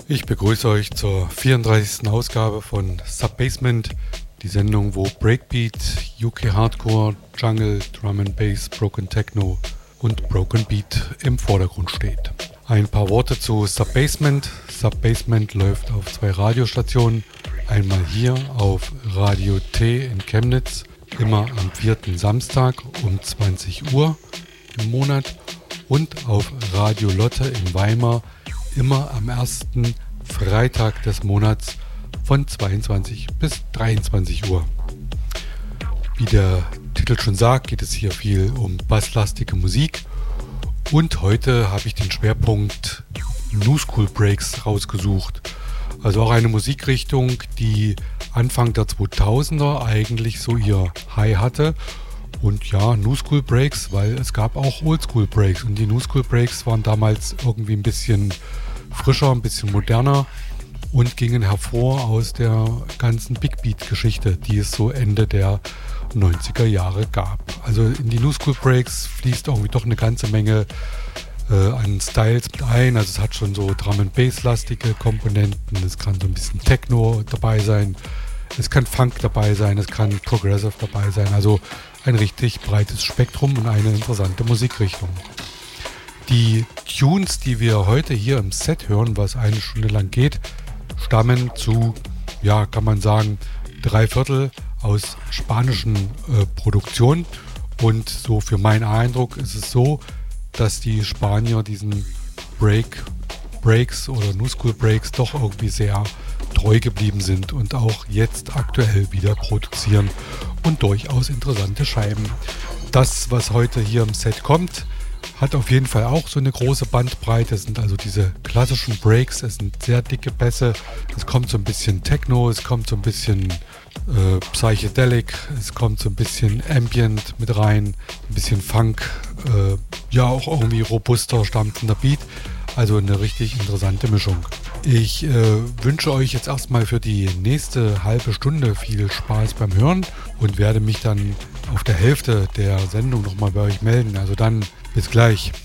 Ich begrüße euch zur 34. Ausgabe von Subbasement, die Sendung, wo Breakbeat, UK Hardcore, Jungle, Drum and Bass, Broken Techno und Broken Beat im Vordergrund steht. Ein paar Worte zu Subbasement. Subbasement läuft auf 2 Radiostationen. Einmal hier auf Radio T in Chemnitz, immer am 4. Samstag um 20 Uhr im Monat, und auf Radio Lotte in Weimar immer am 1. Freitag des Monats von 22 bis 23 Uhr. Wie der Titel schon sagt, geht es hier viel um basslastige Musik, und heute habe ich den Schwerpunkt New School Breaks rausgesucht. Also auch eine Musikrichtung, die Anfang der 2000er eigentlich so ihr High hatte. Und ja, New School Breaks, weil es gab auch Old School Breaks, und die New School Breaks waren damals irgendwie ein bisschen frischer, ein bisschen moderner und gingen hervor aus der ganzen Big Beat Geschichte, die es so Ende der 90er Jahre gab. Also in die New School Breaks fließt irgendwie doch eine ganze Menge an Styles mit ein. Also es hat schon so Drum and Bass lastige Komponenten, es kann so ein bisschen Techno dabei sein, es kann Funk dabei sein, es kann Progressive dabei sein, also ein richtig breites Spektrum und eine interessante Musikrichtung. Die Tunes, die wir heute hier im Set hören, was eine Stunde lang geht, stammen zu, ja, kann man sagen, 3/4 aus spanischen Produktionen. Und so für meinen Eindruck ist es so, dass die Spanier diesen Breaks oder New School Breaks doch irgendwie sehr treu geblieben sind und auch jetzt aktuell wieder produzieren und durchaus interessante Scheiben. Das, was heute hier im Set kommt, hat auf jeden Fall auch so eine große Bandbreite. Es sind also diese klassischen Breaks, es sind sehr dicke Bässe, es kommt so ein bisschen Techno, es kommt so ein bisschen Psychedelic, es kommt so ein bisschen Ambient mit rein, ein bisschen Funk, ja auch irgendwie robuster stampfender Beat, also eine richtig interessante Mischung. Ich wünsche euch jetzt erstmal für die nächste halbe Stunde viel Spaß beim Hören und werde mich dann auf der Hälfte der Sendung nochmal bei euch melden. Also dann bis gleich.